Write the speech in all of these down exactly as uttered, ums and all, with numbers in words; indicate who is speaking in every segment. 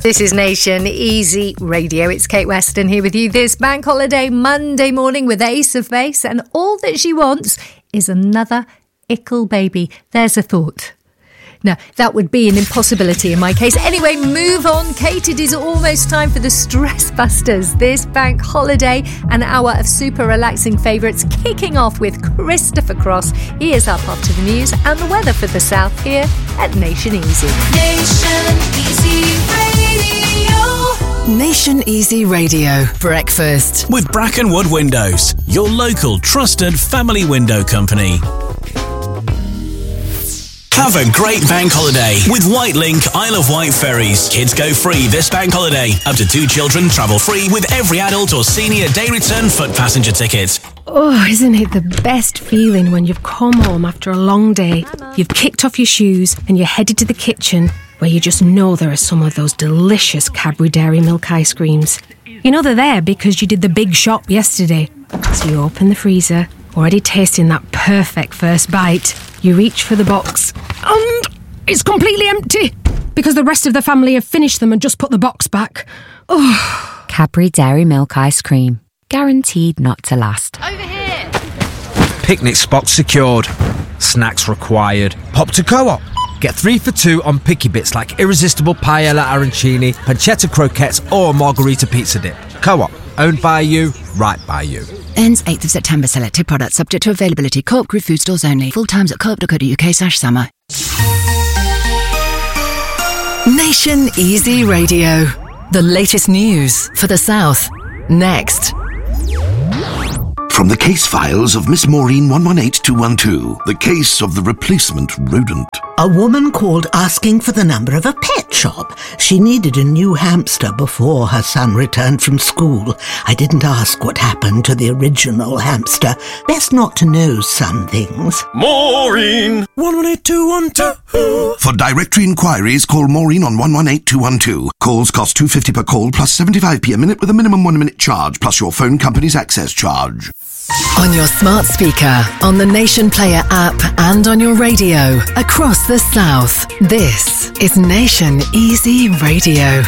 Speaker 1: This is Nation Easy Radio. It's Kate Weston here with you this bank holiday Monday morning with Ace of Base, and all that she wants is another ickle baby. There's a thought. Now, that would be an impossibility in my case. Anyway, move on, Kate. It is almost time for the Stress Busters. This bank holiday, an hour of super relaxing favourites, kicking off with Christopher Cross. He is up after the news and the weather for the south here at Nation Easy.
Speaker 2: Nation Easy Radio.
Speaker 3: Nation Easy Radio. Breakfast.
Speaker 4: With Brackenwood Windows, your local trusted family window company. Have a great bank holiday with Whitelink Isle of Wight ferries. Kids go free this bank holiday. Up to two children travel free with every adult or senior day return foot passenger ticket.
Speaker 5: Oh, isn't it the best feeling when you've come home after a long day, you've kicked off your shoes and you're headed to the kitchen where you just know there are some of those delicious Cadbury Dairy Milk ice creams. You know they're there because you did the big shop yesterday. So you open the freezer, already tasting that perfect first bite. You reach for the box and it's completely empty because the rest of the family have finished them and just put the box back. Oh.
Speaker 6: Cadbury Dairy Milk ice cream. Guaranteed not to last.
Speaker 1: Over here.
Speaker 7: Picnic spot secured. Snacks required. Pop to Co-op. Get three for two on picky bits like irresistible paella arancini, pancetta croquettes or margarita pizza dip. Co-op. Owned by you, right by you.
Speaker 8: Ends eighth of September. Selected products subject to availability. Co-op Group food stores only. Full times at co op dot co dot uk slash summer.
Speaker 3: Nation Easy Radio. The latest news for the South. Next.
Speaker 9: From the case files of Miss Maureen one one eight two one two, the case of the replacement rodent.
Speaker 10: A woman called asking for the number of a pet shop. She needed a new hamster before her son returned from school. I didn't ask what happened to the original hamster. Best not to know some things.
Speaker 9: Maureen one one eight two one two. For directory inquiries, call Maureen on one one eight two one two. Calls cost two pounds fifty per call plus seventy-five p a minute with a minimum one minute charge plus your phone company's access charge.
Speaker 3: On your smart speaker, on the Nation Player app and on your radio across the South. This is Nation Easy Radio.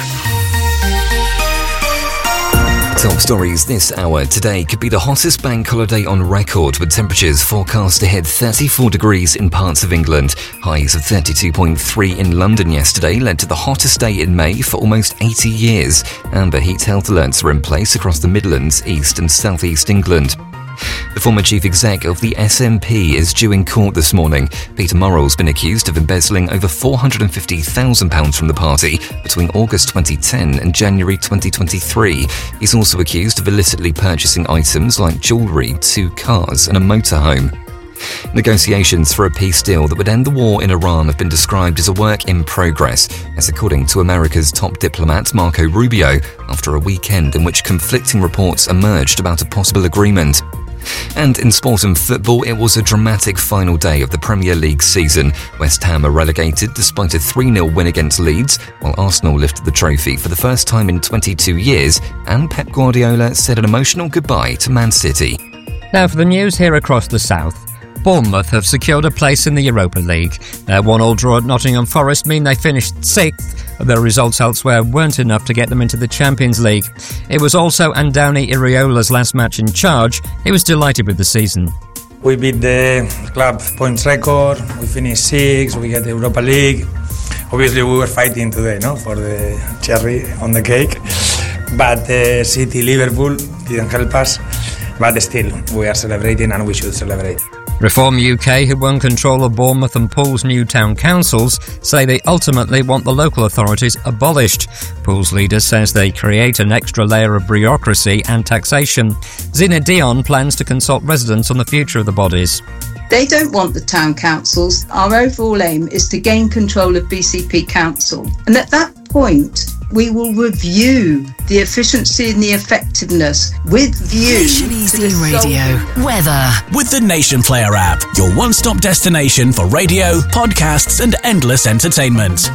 Speaker 11: Top stories this hour. Today could be the hottest bank holiday on record, with temperatures forecast to hit thirty-four degrees in parts of England. Highs of thirty-two point three in London yesterday led to the hottest day in May for almost eighty years. Amber heat health alerts are in place across the Midlands, East and South East England. The former chief exec of the S N P is due in court this morning. Peter Murrell's been accused of embezzling over four hundred fifty thousand pounds from the party between August twenty ten and January twenty twenty-three. He's also accused of illicitly purchasing items like jewellery, two cars and a motorhome. Negotiations for a peace deal that would end the war in Iran have been described as a work in progress, as according to America's top diplomat Marco Rubio, after a weekend in which conflicting reports emerged about a possible agreement. And in sport and football, it was a dramatic final day of the Premier League season. West Ham are relegated despite a three nil win against Leeds, while Arsenal lifted the trophy for the first time in twenty-two years, and Pep Guardiola said an emotional goodbye to Man City.
Speaker 12: Now for the news here across the South. Bournemouth have secured a place in the Europa League. Their one-all draw at Nottingham Forest mean they finished sixth. Their results elsewhere weren't enough to get them into the Champions League. It was also Andoni Iraola's last match in charge. He was delighted with the season.
Speaker 13: We beat the club points record, we finished sixth, we get the Europa League. Obviously we were fighting today, no, for the cherry on the cake. But uh, City, Liverpool didn't help us. But still, we are celebrating and we should celebrate.
Speaker 12: Reform U K, who won control of Bournemouth and Pool's new town councils, say they ultimately want the local authorities abolished. Pool's leader says they create an extra layer of bureaucracy and taxation. Zina Dion plans to consult residents on the future of the bodies.
Speaker 14: They don't want the town councils. Our overall aim is to gain control of B C P Council. And at that point, we will review the efficiency and the effectiveness with view
Speaker 3: Nation Easy Radio. Weather.
Speaker 4: With the Nation Player app, your one-stop destination for radio, podcasts and endless entertainment.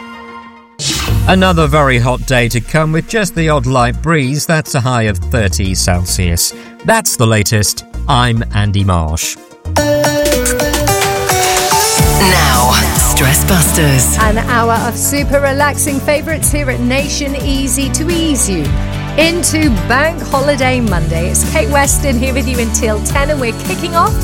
Speaker 12: Another very hot day to come with just the odd light breeze. That's a high of thirty Celsius. That's the latest. I'm Andy Marsh.
Speaker 3: Now, Stress Busters.
Speaker 1: An hour of super relaxing favourites here at Nation Easy to ease you into Bank Holiday Monday. It's Kate Weston here with you until ten, and we're kicking off